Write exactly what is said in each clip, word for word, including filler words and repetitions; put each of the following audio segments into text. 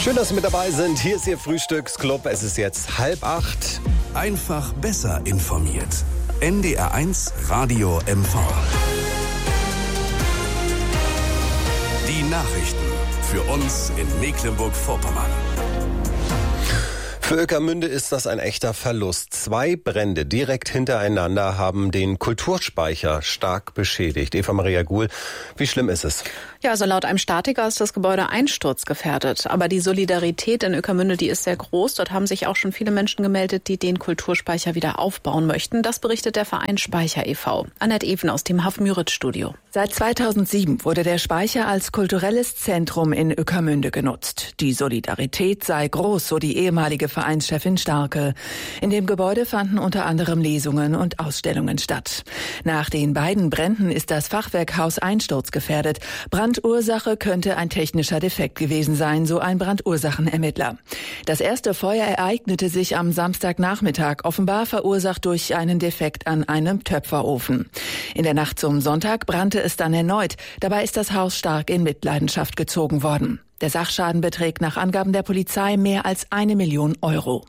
Schön, dass Sie mit dabei sind. Hier ist Ihr Frühstücksclub. Es ist jetzt halb acht. Einfach besser informiert. N D R eins Radio M V. Die Nachrichten für uns in Mecklenburg-Vorpommern. Für Ueckermünde ist das ein echter Verlust. Zwei Brände direkt hintereinander haben den Kulturspeicher stark beschädigt. Eva Maria Guhl, wie schlimm ist es? Ja, also laut einem Statiker ist das Gebäude einsturzgefährdet. Aber die Solidarität in Ueckermünde, die ist sehr groß. Dort haben sich auch schon viele Menschen gemeldet, die den Kulturspeicher wieder aufbauen möchten. Das berichtet der Verein Speicher e V Annette Even aus dem Haff-Müritz-Studio. Seit zweitausendsieben wurde der Speicher als kulturelles Zentrum in Ueckermünde genutzt. Die Solidarität sei groß, so die ehemalige Vereinschefin Starke. In dem Gebäude fanden unter anderem Lesungen und Ausstellungen statt. Nach den beiden Bränden ist das Fachwerkhaus einsturzgefährdet. Brandursache könnte ein technischer Defekt gewesen sein, so ein Brandursachenermittler. Das erste Feuer ereignete sich am Samstagnachmittag, offenbar verursacht durch einen Defekt an einem Töpferofen. In der Nacht zum Sonntag brannte es dann erneut. Dabei ist das Haus stark in Mitleidenschaft gezogen worden. Der Sachschaden beträgt nach Angaben der Polizei mehr als eine Million Euro.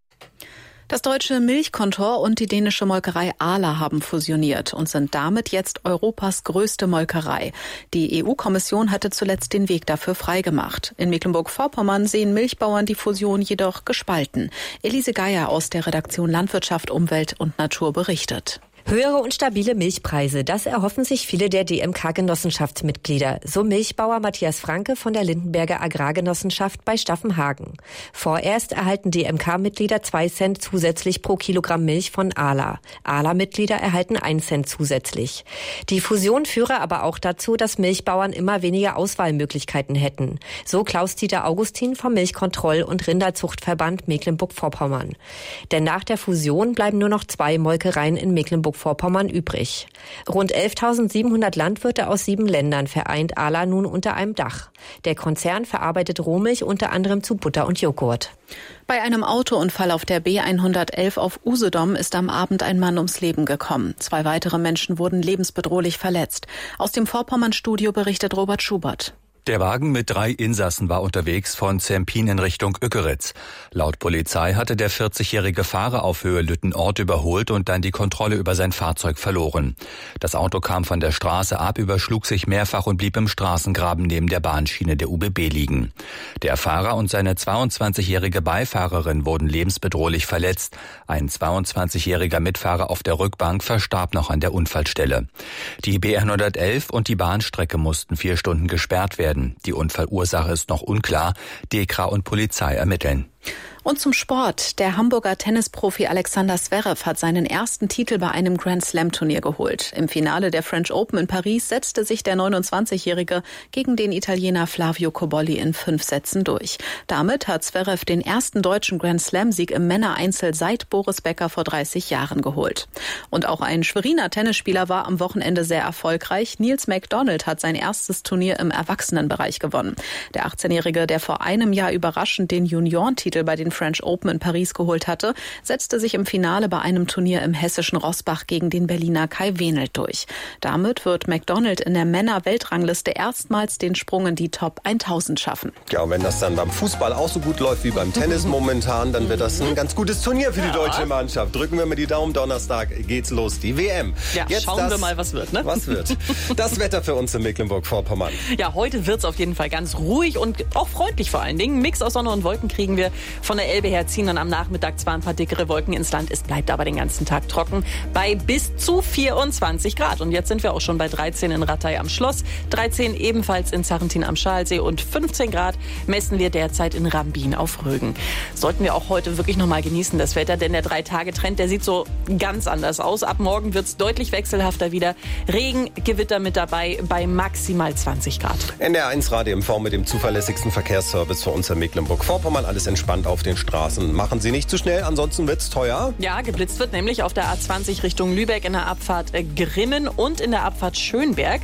Das deutsche Milchkontor und die dänische Molkerei Arla haben fusioniert und sind damit jetzt Europas größte Molkerei. Die E U-Kommission hatte zuletzt den Weg dafür freigemacht. In Mecklenburg-Vorpommern sehen Milchbauern die Fusion jedoch gespalten. Elise Geier aus der Redaktion Landwirtschaft, Umwelt und Natur berichtet. Höhere und stabile Milchpreise, das erhoffen sich viele der D M K-Genossenschaftsmitglieder. So Milchbauer Matthias Franke von der Lindenberger Agrargenossenschaft bei Staffenhagen. Vorerst erhalten D M K-Mitglieder zwei Cent zusätzlich pro Kilogramm Milch von Arla. Arla-Mitglieder erhalten ein Cent zusätzlich. Die Fusion führe aber auch dazu, dass Milchbauern immer weniger Auswahlmöglichkeiten hätten. So Klaus-Dieter Augustin vom Milchkontroll- und Rinderzuchtverband Mecklenburg-Vorpommern. Denn nach der Fusion bleiben nur noch zwei Molkereien in Mecklenburg Vorpommern übrig. Rund elftausendsiebenhundert Landwirte aus sieben Ländern vereint Arla nun unter einem Dach. Der Konzern verarbeitet Rohmilch unter anderem zu Butter und Joghurt. Bei einem Autounfall auf der B hundertelf auf Usedom ist am Abend ein Mann ums Leben gekommen. Zwei weitere Menschen wurden lebensbedrohlich verletzt. Aus dem Vorpommern-Studio berichtet Robert Schubert. Der Wagen mit drei Insassen war unterwegs von Zempin in Richtung Ueckeritz. Laut Polizei hatte der vierzigjährige Fahrer auf Höhe Lüttenort überholt und dann die Kontrolle über sein Fahrzeug verloren. Das Auto kam von der Straße ab, überschlug sich mehrfach und blieb im Straßengraben neben der Bahnschiene der U B B liegen. Der Fahrer und seine zweiundzwanzigjährige Beifahrerin wurden lebensbedrohlich verletzt. Ein zweiundzwanzigjähriger Mitfahrer auf der Rückbank verstarb noch an der Unfallstelle. Die B hundertelf und die Bahnstrecke mussten vier Stunden gesperrt werden. Die Unfallursache ist noch unklar. D E K R A und Polizei ermitteln. Und zum Sport. Der Hamburger Tennisprofi Alexander Zverev hat seinen ersten Titel bei einem Grand-Slam-Turnier geholt. Im Finale der French Open in Paris setzte sich der neunundzwanzigjährige gegen den Italiener Flavio Cobolli in fünf Sätzen durch. Damit hat Zverev den ersten deutschen Grand-Slam-Sieg im Männereinzel seit Boris Becker vor dreißig Jahren geholt. Und auch ein Schweriner Tennisspieler war am Wochenende sehr erfolgreich. Nils McDonald hat sein erstes Turnier im Erwachsenenbereich gewonnen. Der achtzehnjährige, der vor einem Jahr überraschend den Juniorentitel bei den French Open in Paris geholt hatte, setzte sich im Finale bei einem Turnier im hessischen Rossbach gegen den Berliner Kai Wenelt durch. Damit wird McDonald in der Männer-Weltrangliste erstmals den Sprung in die Top tausend schaffen. Ja, und wenn das dann beim Fußball auch so gut läuft wie beim Tennis momentan, dann wird das ein ganz gutes Turnier für die deutsche Mannschaft. Drücken wir mal die Daumen, Donnerstag geht's los, die W M. Ja, Jetzt schauen das, wir mal, was wird, ne? Was wird? Das Wetter für uns in Mecklenburg-Vorpommern. Ja, heute wird's auf jeden Fall ganz ruhig und auch freundlich vor allen Dingen. Mix aus Sonne und Wolken kriegen wir. Von der Elbe her ziehen dann am Nachmittag zwar ein paar dickere Wolken ins Land. Es bleibt aber den ganzen Tag trocken bei bis zu vierundzwanzig Grad. Und jetzt sind wir auch schon bei dreizehn in Rattay am Schloss, dreizehn ebenfalls in Sarrentin am Schalsee und fünfzehn Grad messen wir derzeit in Rambin auf Rügen. Sollten wir auch heute wirklich noch mal genießen, das Wetter, denn der Drei-Tage-Trend, der sieht so ganz anders aus. Ab morgen wird es deutlich wechselhafter wieder. Regen, Gewitter mit dabei bei maximal zwanzig Grad. N D R eins Radio M V mit dem zuverlässigsten Verkehrsservice für uns in Mecklenburg-Vorpommern. Alles entspannt auf den Straßen. Machen Sie nicht zu schnell, ansonsten wird's teuer. Ja, geblitzt wird nämlich auf der A zwanzig Richtung Lübeck in der Abfahrt Grimmen und in der Abfahrt Schönberg.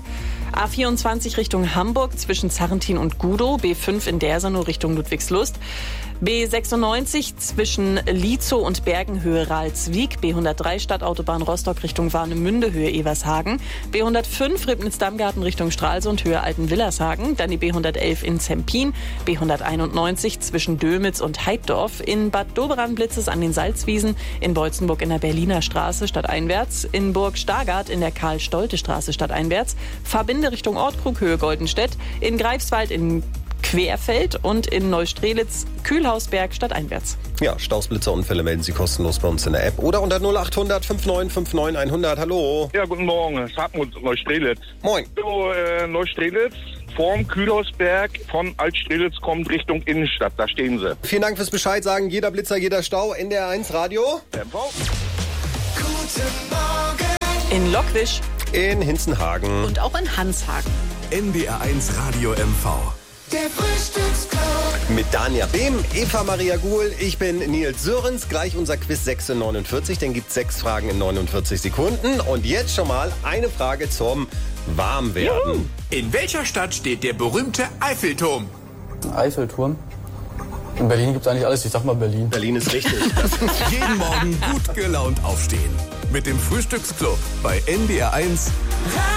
A vierundzwanzig Richtung Hamburg zwischen Zarrentin und Gudow, B fünf in Dersanow Richtung Ludwigslust, B sechsundneunzig zwischen Lietzow und Bergen Höhe Ralswiek, B hundertdrei Stadtautobahn Rostock Richtung Warnemünde Höhe Evershagen, B hundertfünf Ribnitz-Dammgarten Richtung Stralsund Höhe Altenwillershagen, dann die B hundertelf in Zempin, B hunderteinundneunzig zwischen Dömitz und Heibdorf, in Bad Doberan-Blitzes an den Salzwiesen, in Beutzenburg in der Berliner Straße stadteinwärts, in Burg Stargard in der Karl-Stolte-Straße stadteinwärts, Verbinde Richtung Ortkrug Höhe Goldenstedt, in Greifswald in Querfeld und in Neustrelitz Kühlhausberg stadteinwärts. Ja, Staus, Blitzer, Unfälle melden Sie kostenlos bei uns in der App oder unter null acht hundert fünfundneunzig neunundfünfzig hundert. Hallo. Ja, guten Morgen. Hartmut, Neustrelitz. Moin. So, äh, Neustrelitz, vorm Kühlhausberg von Altstrelitz kommt Richtung Innenstadt. Da stehen sie. Vielen Dank fürs Bescheid sagen. Jeder Blitzer, jeder Stau. N D R eins Radio. M V. Guten Morgen. In Lockwisch. In Hinzenhagen. Und auch in Hanshagen. N D R eins Radio M V. Der Frühstücksclub. Mit Dania Behm, Eva Maria Guhl, ich bin Nils Sörens. Gleich unser Quiz sechs in neunundvierzig, dann gibt es sechs Fragen in neunundvierzig Sekunden. Und jetzt schon mal eine Frage zum Warmwerden. In welcher Stadt steht der berühmte Eiffelturm? Eiffelturm? In Berlin gibt es eigentlich alles. Ich sag mal Berlin. Berlin ist richtig. Jeden Morgen gut gelaunt aufstehen. Mit dem Frühstücksclub bei N D R eins.